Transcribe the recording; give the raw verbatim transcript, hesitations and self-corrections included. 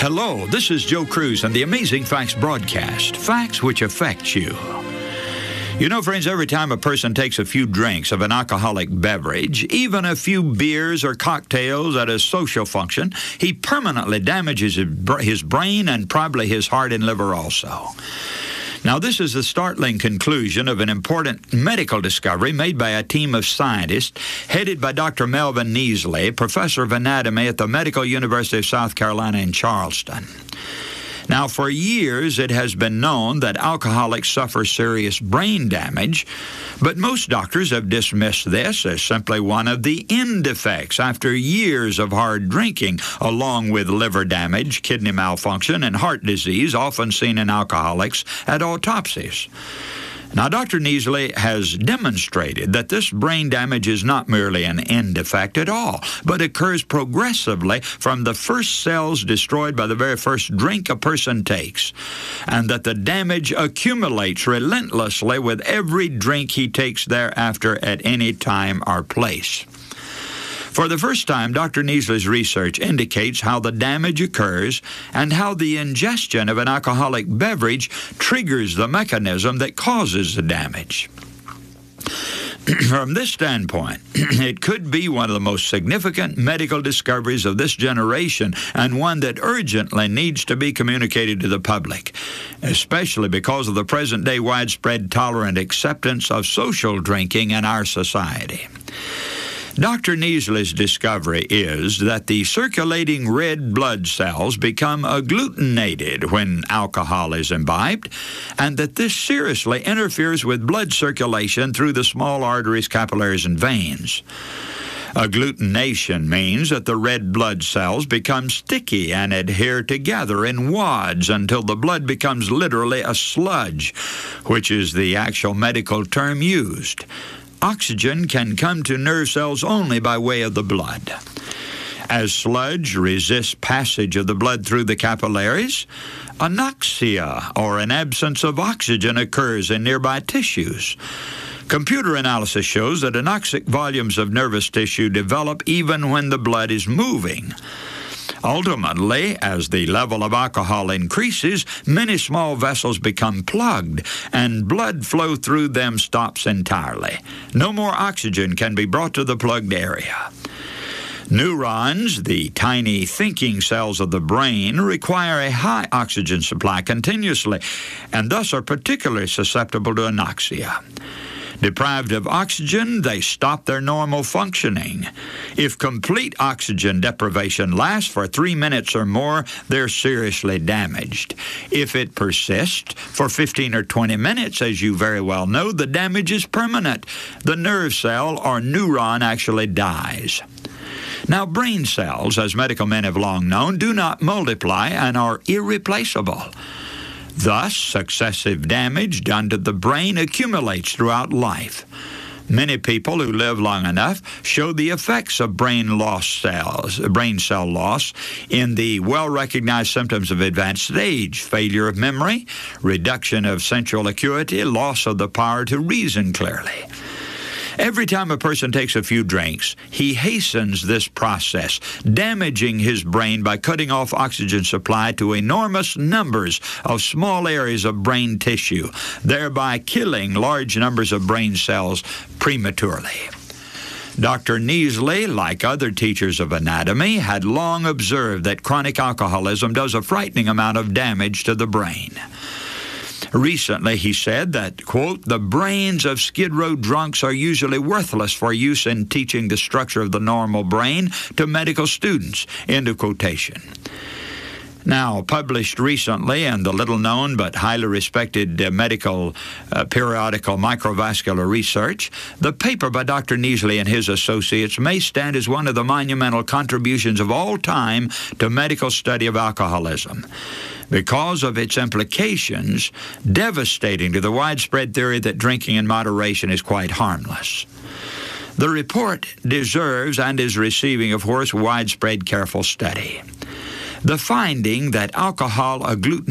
Hello, this is Joe Cruz and the Amazing Facts broadcast, facts which affect you. You know, friends, every time a person takes a few drinks of an alcoholic beverage, even a few beers or cocktails at a social function, he permanently damages his brain and probably his heart and liver also. Now, this is the startling conclusion of an important medical discovery made by a team of scientists headed by Doctor Melvin Neasley, professor of anatomy at the Medical University of South Carolina in Charleston. Now, for years, it has been known that alcoholics suffer serious brain damage, but most doctors have dismissed this as simply one of the end effects after years of hard drinking, along with liver damage, kidney malfunction, and heart disease often seen in alcoholics at autopsies. Now, Doctor Neasley has demonstrated that this brain damage is not merely an end effect at all, but occurs progressively from the first cells destroyed by the very first drink a person takes, and that the damage accumulates relentlessly with every drink he takes thereafter at any time or place. For the first time, Doctor Neasley's research indicates how the damage occurs and how the ingestion of an alcoholic beverage triggers the mechanism that causes the damage. From this standpoint, it could be one of the most significant medical discoveries of this generation and one that urgently needs to be communicated to the public, especially because of the present-day widespread tolerant acceptance of social drinking in our society. Doctor Neasley's discovery is that the circulating red blood cells become agglutinated when alcohol is imbibed, and that this seriously interferes with blood circulation through the small arteries, capillaries, and veins. Agglutination means that the red blood cells become sticky and adhere together in wads until the blood becomes literally a sludge, which is the actual medical term used. Oxygen can come to nerve cells only by way of the blood. As sludge resists passage of the blood through the capillaries, anoxia, or an absence of oxygen, occurs in nearby tissues. Computer analysis shows that anoxic volumes of nervous tissue develop even when the blood is moving. Ultimately, as the level of alcohol increases, many small vessels become plugged, and blood flow through them stops entirely. No more oxygen can be brought to the plugged area. Neurons, the tiny thinking cells of the brain, require a high oxygen supply continuously, and thus are particularly susceptible to anoxia. Deprived of oxygen, they stop their normal functioning. If complete oxygen deprivation lasts for three minutes or more, they're seriously damaged. If it persists for fifteen or twenty minutes, as you very well know, the damage is permanent. The nerve cell or neuron actually dies. Now, brain cells, as medical men have long known, do not multiply and are irreplaceable. Thus, successive damage done to the brain accumulates throughout life. Many people who live long enough show the effects of brain loss cells, brain cell loss in the well-recognized symptoms of advanced age: failure of memory, reduction of central acuity, loss of the power to reason clearly. Every time a person takes a few drinks, he hastens this process, damaging his brain by cutting off oxygen supply to enormous numbers of small areas of brain tissue, thereby killing large numbers of brain cells prematurely. Doctor Neasley, like other teachers of anatomy, had long observed that chronic alcoholism does a frightening amount of damage to the brain. Recently, he said that, quote, "the brains of Skid Row drunks are usually worthless for use in teaching the structure of the normal brain to medical students," end of quotation. Now, published recently in the little-known but highly respected uh, medical uh, periodical Microvascular Research, the paper by Doctor Neasley and his associates may stand as one of the monumental contributions of all time to medical study of alcoholism, because of its implications devastating to the widespread theory that drinking in moderation is quite harmless. The report deserves and is receiving, of course, widespread careful study. The finding that alcohol agglutinates